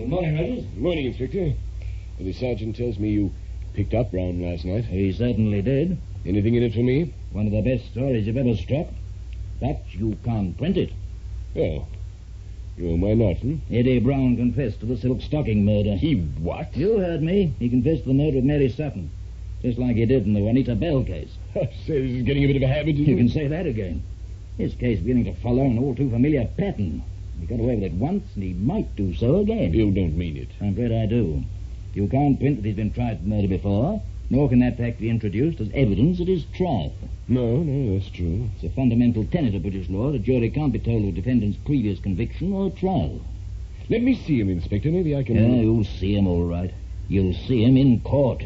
Good morning, Rogers. Morning, Inspector. The sergeant tells me you picked up Brown last night. He certainly did. Anything in it for me? One of the best stories you've ever struck. But you can't print it. Oh. Why not, Eddie Brown confessed to the silk stocking murder. He what? You heard me. He confessed to the murder of Mary Sutton. Just like he did in the Juanita Bell case. Say, this is getting a bit of a habit, isn't You it? can say that again. His case beginning to follow an all too familiar pattern. He got away with it once, and he might do so again. You don't mean it. I'm afraid I do. You can't print that he's been tried for murder before, nor can that fact be introduced as evidence at his trial. No, that's true. It's a fundamental tenet of British law. The jury can't be told of a defendant's previous conviction or trial. Let me see him, Inspector. Maybe I can... Yeah, you'll see him all right. You'll see him in court.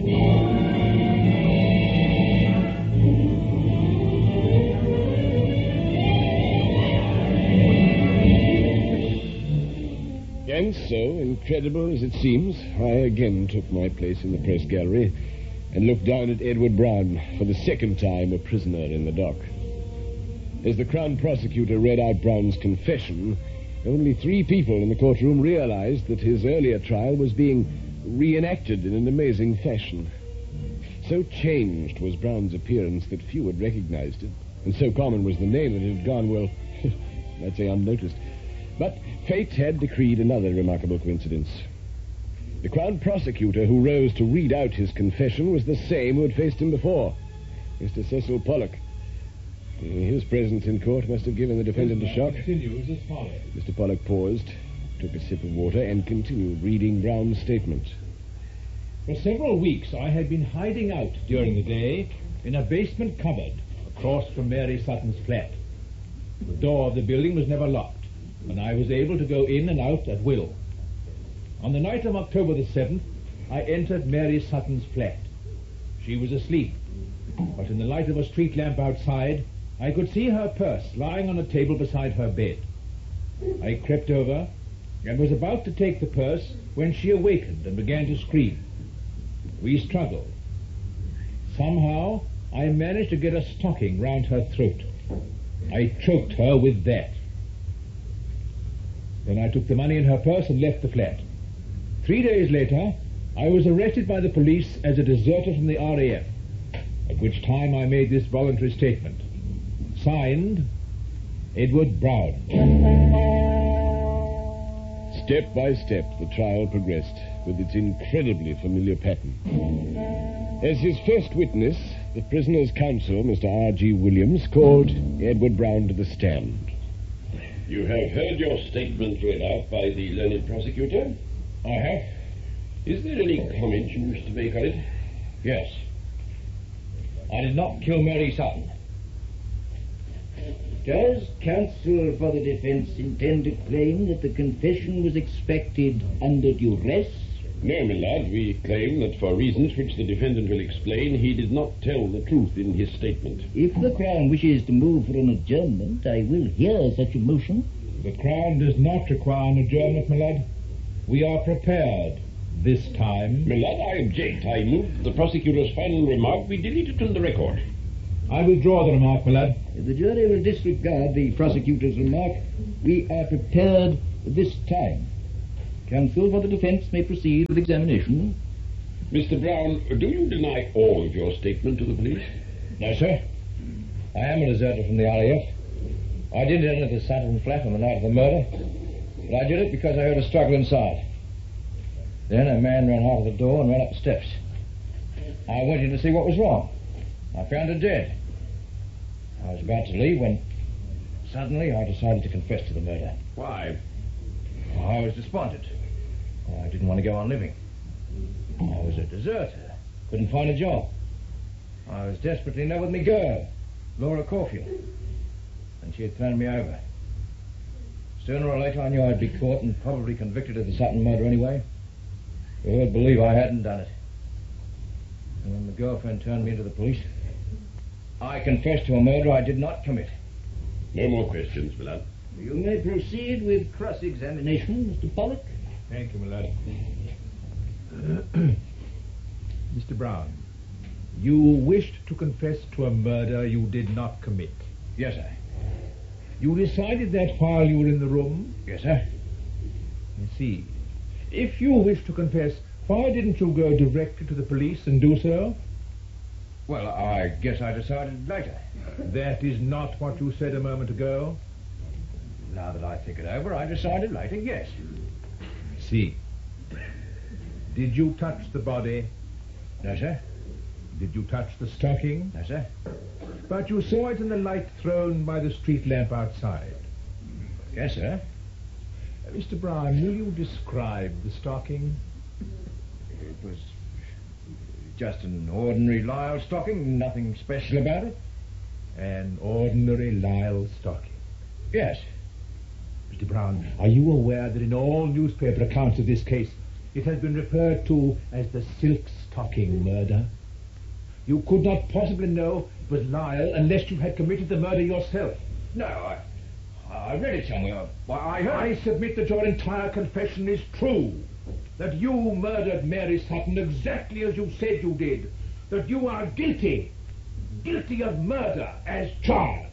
And so, incredible as it seems, I again took my place in the press gallery and looked down at Edward Brown, for the second time a prisoner in the dock. As the Crown Prosecutor read out Brown's confession, only 3 people in the courtroom realized that his earlier trial was being reenacted in an amazing fashion. So changed was Brown's appearance that few had recognized it, and so common was the name that it had gone, well, I'd say unnoticed. But fate had decreed another remarkable coincidence. The Crown Prosecutor who rose to read out his confession was the same who had faced him before, Mr. Cecil Pollock. His presence in court must have given the defendant a shock. Continues as follows. Mr. Pollock paused, took a sip of water, and continued reading Brown's statement. For several weeks I had been hiding out during the day in a basement cupboard across from Mary Sutton's flat. The door of the building was never locked, and I was able to go in and out at will. On the night of October the 7th, I entered Mary Sutton's flat. She was asleep, but in the light of a street lamp outside, I could see her purse lying on a table beside her bed. I crept over and was about to take the purse when she awakened and began to scream. We struggled. Somehow, I managed to get a stocking round her throat. I choked her with that. Then I took the money in her purse and left the flat. 3 days later, I was arrested by the police as a deserter from the RAF, at which time I made this voluntary statement. Signed, Edward Brown. Step by step, the trial progressed, with its incredibly familiar pattern. As his first witness, the prisoner's counsel, Mr. R.G. Williams, called Edward Brown to the stand. You have heard your statement read out by the learned prosecutor? I have? Is there any comment you wish to make on it? Yes. I did not kill Mary Sutton. Does counsel for the defense intend to claim that the confession was expected under duress? No, my lad, we claim that for reasons which the defendant will explain, he did not tell the truth in his statement. If the Crown wishes to move for an adjournment, I will hear such a motion. The Crown does not require an adjournment, my lad. We are prepared this time. My lad, I object. I move that the prosecutor's final remark be deleted from the record. I withdraw the remark, my lad. If the jury will disregard the prosecutor's remark, we are prepared this time. Counsel for the defense may proceed with examination. Mr. Brown, do you deny all of your statement to the police? No, sir. I am a deserter from the RAF. I did enter the Sutton flat on the night of the murder, but I did it because I heard a struggle inside. Then a man ran out of the door and ran up the steps. I went in to see what was wrong. I found her dead. I was about to leave when suddenly I decided to confess to the murder. Why? I was despondent. I didn't want to go on living. I was a deserter. Couldn't find a job. I was desperately in love with me girl, Laura Caulfield. And she had thrown me over. Sooner or later I knew I'd be caught and probably convicted of the Sutton murder anyway. Who would believe I hadn't done it? And when the girlfriend turned me into the police, I confessed to a murder I did not commit. No more questions, my lad. You may proceed with cross-examination, Mr. Pollock. Thank you, my lad. Mr. Brown, you wished to confess to a murder you did not commit. Yes, sir. You decided that while you were in the room? Yes, sir. I see. If you wish to confess, why didn't you go directly to the police and do so? Well, I guess I decided later. That is not what you said a moment ago. Now that I think it over, I decided later, yes. See. Did you touch the body? No, sir. Did you touch the stocking? No, sir. But you saw it in the light thrown by the street lamp outside. Yes, sir. Mr. Brown, will you describe the stocking? It was just an ordinary Lyle stocking, nothing special about it. An ordinary Lyle stocking. Yes. Mr. Brown, are you aware that in all newspaper accounts of this case, it has been referred to as the silk stocking murder? You could not possibly know it was Lyle unless you had committed the murder yourself. No, I read it somewhere. Why, I submit that your entire confession is true. That you murdered Mary Sutton exactly as you said you did. That you are guilty. Guilty of murder as charged.